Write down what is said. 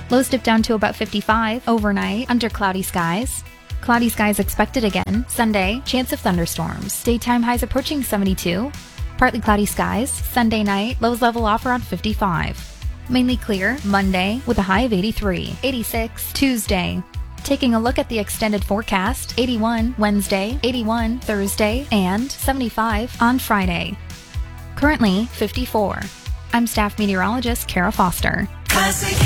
Lows dip down to about 55 overnight under cloudy skies. Cloudy skies expected again. Sunday, chance of thunderstorms. Daytime highs approaching 72. Partly cloudy skies. Sunday night, lows level off around 55. Mainly clear Monday with a high of 83. 86 Tuesday. Taking a look at the extended forecast, 81 Wednesday, 81 Thursday, and 75 on Friday. Currently 54. I'm staff meteorologist Kara Foster. Classic